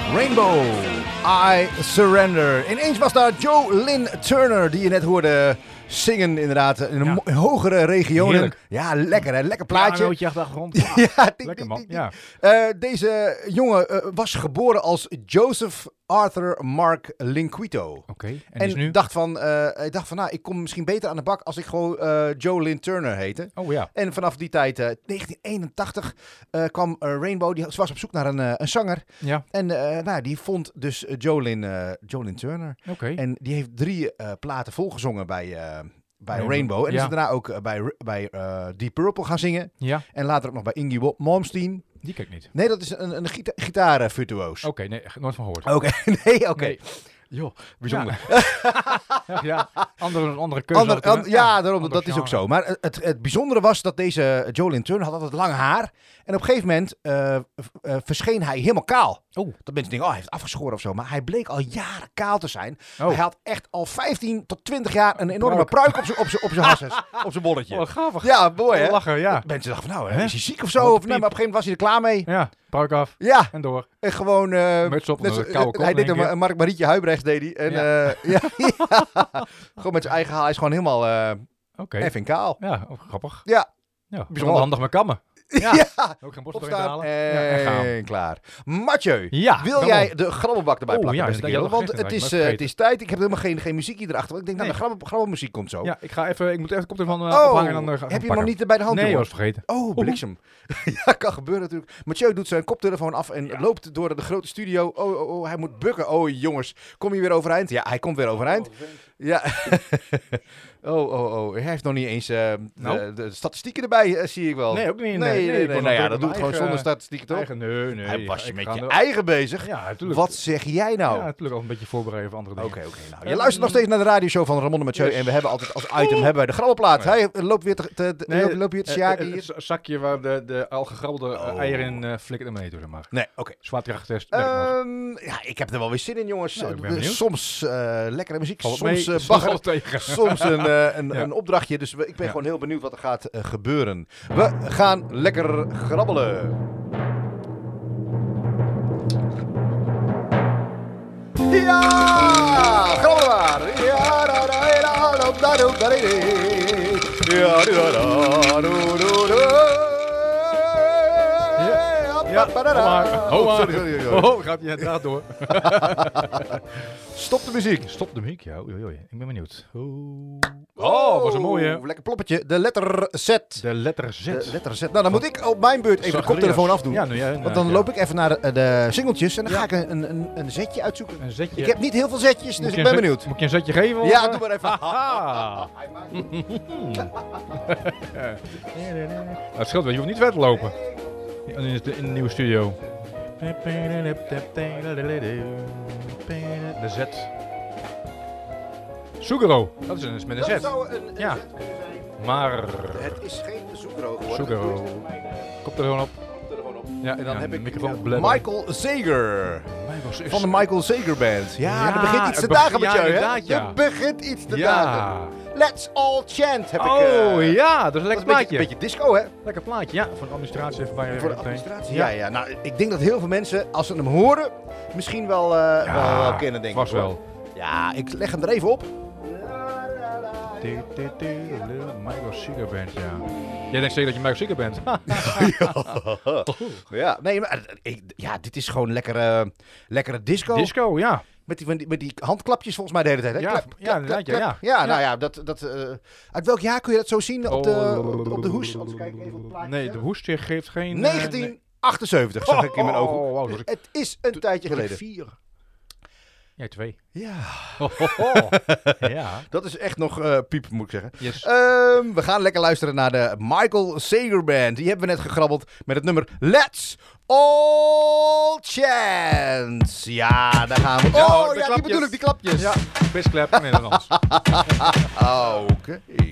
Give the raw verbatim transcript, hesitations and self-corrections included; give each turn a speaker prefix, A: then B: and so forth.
A: Rainbow, I Surrender. Ineens was daar Joe-Lynn Turner, die je net hoorde zingen, inderdaad. In, een, ja. in hogere regionen.
B: Heerlijk.
A: Ja, lekker hè, lekker plaatje.
B: Ja, nootje achter de grond.
A: Ja, ja, tik,
B: lekker
A: tik,
B: man.
A: tik, tik.
B: Ja.
A: Uh, deze jongen uh, was geboren als Joseph Arthur Mark Linquito.
B: Oké, okay. en,
A: en
B: is nu?
A: dacht van, uh, ik dacht van, nou, ik kom misschien beter aan de bak als ik gewoon uh, Joe-Lynn Turner heette.
B: Oh ja.
A: En vanaf die tijd, uh, negentien eenentachtig, uh, kwam uh, Rainbow, die was op zoek naar een, uh, een zanger.
B: Ja.
A: En uh, nou, die vond dus uh, Joe-Lynn uh, Joe-Lynn Turner.
B: Oké. Okay.
A: En die heeft drie uh, platen volgezongen bij... Uh, Bij
B: Rainbow.
A: Rainbow. En
B: ja.
A: is daarna ook uh, bij, bij uh, Deep Purple gaan zingen.
B: Ja.
A: En later ook nog bij Iggy Malmsteen.
B: Die ken ik niet.
A: Nee, dat is een, een gita- gitaarvirtuoos.
B: Oké, okay, nee, nooit van gehoord.
A: Oké, okay. nee, oké. Okay.
B: Nee.
A: Joh, bijzonder.
B: Ja, ja. andere, andere keuze.
A: Ander, an, ja, ja, daarom,
B: dat
A: dat genre. Is ook zo. Maar het, het bijzondere was dat deze Joe-Lynn Turner had altijd lang haar. En op een gegeven moment uh, uh, verscheen hij helemaal kaal.
B: Oh.
A: Dat mensen denken, oh, hij heeft afgeschoren of zo. Maar hij bleek al jaren kaal te zijn.
B: Oh.
A: Hij had echt al vijftien tot twintig jaar een enorme pruik op zijn op op hasses. Op zijn bolletje.
B: Oh, gaaf.
A: Ja, mooi hè?
B: Lachen, ja.
A: Mensen dachten van, nou, hè? Is hij ziek of zo? Of, nee, maar op een gegeven moment was hij er klaar mee.
B: Ja, pruik af.
A: Ja.
B: En door.
A: En gewoon... Uh,
B: muts op,
A: zo,
B: een koude kop.
A: Hij deed een Mark Marietje Huibrechts, deed hij. En, ja. Uh, ja, ja. Gewoon met zijn eigen haal. Hij is gewoon helemaal uh,
B: okay.
A: effing kaal.
B: Ja, oh, grappig.
A: Ja.
B: Ja, bijzonder handig met kammen.
A: Ja.
B: ja. Ook geen borst erin halen.
A: En,
B: ja, en gaan.
A: klaar. Mathieu,
B: ja,
A: wil jij de grabbelbak erbij
B: oh,
A: plakken?
B: Ja,
A: beste kerel? Want het is, uh, het is tijd. Ik heb helemaal geen, geen muziekje erachter. Want ik denk, nee. nou, de grabbel, grabbelmuziek komt zo.
B: Ja, ik ga even, ik moet even de koptelefoon uh,
A: oh,
B: ophangen en dan uh,
A: heb je hem nog niet bij de hand?
B: Nee,
A: jongen?
B: was vergeten.
A: Oh, bliksem. Ja, kan gebeuren natuurlijk. Mathieu doet zijn koptelefoon af en ja. loopt door de grote studio. Oh, oh, oh, hij moet bukken. Oh, jongens, kom je weer overeind? Ja, hij komt weer overeind. Oh, ja. Oh, oh, oh. Hij heeft nog niet eens uh, nou? de, de statistieken erbij, uh, zie ik wel.
B: Nee, ook niet.
A: Nee, nee, nee. nee, nee. Nou ja, dat doet
B: eigen,
A: gewoon zonder statistieken, toch?
B: Eigen, nee, nee.
A: Hij was je met je
B: er...
A: eigen bezig.
B: Ja, natuurlijk.
A: Wat zeg jij nou?
B: Ja, natuurlijk al een beetje voorbereiden voor andere dingen.
A: Oké, okay, oké. Okay, nou, je um, luistert nog steeds naar de radioshow van Ramon en Mathieu. Yes. En we hebben altijd als item hebben wij de grabbelplaat. Nee. Hij loopt weer te, te, te, nee, loopt weer te sjaken hier.
B: Het zakje waar de, de al gegrabbelde oh. eieren in uh, flikkert naar beneden, zeg maar.
A: Nee, oké. Okay.
B: Zwaarkrachttest.
A: Um, ja, ik heb er wel weer zin in, jongens.
B: Nou,
A: soms uh, lekkere muziek,
B: Valt
A: soms
B: mee,
A: uh, bagger,
B: tegen.
A: soms een, uh, een,
B: ja.
A: een opdrachtje. Dus we, ik ben
B: ja.
A: gewoon heel benieuwd wat er gaat uh, gebeuren. We gaan lekker grabbelen. Ja, grabbelen maar. Ja, da, da, da, da, da, da, da, ja, da, da, da, da.
B: Ja, maar. Oh, sorry, sorry, sorry. Oh, gaat je draad door.
A: Stop de muziek.
B: Stop de muziek, ja. Oei, oei. Ik ben benieuwd. Oh, oh was een mooie.
A: Lekker ploppetje. De letter Z.
B: De letter Z.
A: De letter Z. Nou, dan moet ik op mijn beurt even Zacharias. de koptelefoon afdoen.
B: Ja, nu, ja, nou,
A: want dan
B: ja.
A: loop ik even naar de, de singeltjes en dan ja. ga ik een, een, een zetje uitzoeken.
B: Een zetje.
A: Ik heb niet heel veel zetjes, dus ik ben benieuwd.
B: Moet je een zetje geven?
A: Ja, of? doe maar even.
B: Het scheelt wel, je hoeft niet ver te lopen. In de, in de nieuwe studio. De Z. Sugaro. Dat is, een, is met een Z.
A: Dat zou een, een
B: ja.
A: Z kunnen zijn.
B: Maar...
A: Het is geen Sugaro geworden.
B: Sugaro. Kop er gewoon op.
A: Ja, en dan
B: ja,
A: heb ik
B: microfoon
A: uh, Michael Zager.
B: Michael
A: van de Michael Zager Band. Ja,
B: ja,
A: er begint iets te dagen met jou, hè? Er begint iets te
B: ja.
A: dagen. Let's All Chant heb
B: oh,
A: ik.
B: Oh uh, ja, dat is een lekker
A: dat is
B: plaatje.
A: Een beetje, beetje disco, hè?
B: Lekker plaatje, ja. Voor de administratie even bij je.
A: Voor de administratie, ja. ja, ja. Nou, ik denk dat heel veel mensen, als ze hem horen, misschien wel, uh, ja, wel, wel kennen, denk ik.
B: Vast wel.
A: Ja, ik leg hem er even op.
B: Michael Zager Band, ja. Jij denkt zeker dat je Michael Zager bent.
A: ja. ja, nee, maar ik, ja, dit is gewoon lekkere, lekkere disco.
B: Disco, ja.
A: Met die, met die handklapjes volgens mij de hele tijd. Hè?
B: Ja,
A: klap,
B: ja, klap, klap, klap.
A: ja. Ja, nou ja, dat, dat, uh, uit welk jaar kun je dat zo zien op de, op de hoes? Anders kijk ik even op het plaatje.
B: Nee, de hoes geeft geen...
A: negentien achtenzeventig uh, nee. zag ik in mijn ogen.
B: Oh, wow,
A: dus het is een to, tijdje geleden.
B: Vier. Jij twee.
A: Ja.
B: Oh, oh, oh. ja.
A: Dat is echt nog uh, piep, moet ik zeggen.
B: Yes.
A: Um, we gaan lekker luisteren naar de Michael Zager Band. Die hebben we net gegrabbeld met het nummer Let's All Chant. Ja, daar gaan we.
B: Ja,
A: oh, ja, die bedoel ik, die klapjes.
B: Ja, best clap in Nederlands.
A: Oké. Okay.